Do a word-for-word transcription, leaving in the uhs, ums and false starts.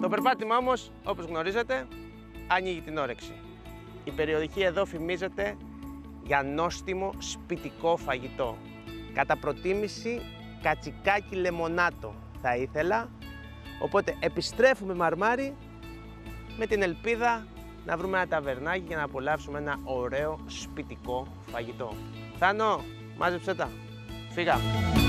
Το περπάτημα όμως, όπως γνωρίζετε, ανοίγει την όρεξη. Η περιοχή εδώ φημίζεται για νόστιμο σπιτικό φαγητό. Κατά προτίμηση κατσικάκι λεμονάτο θα ήθελα, οπότε επιστρέφουμε Μαρμάρι με την ελπίδα να βρούμε ένα ταβερνάκι για να απολαύσουμε ένα ωραίο σπιτικό φαγητό. Θάνο, μάζεψε τα. Φύγαμε.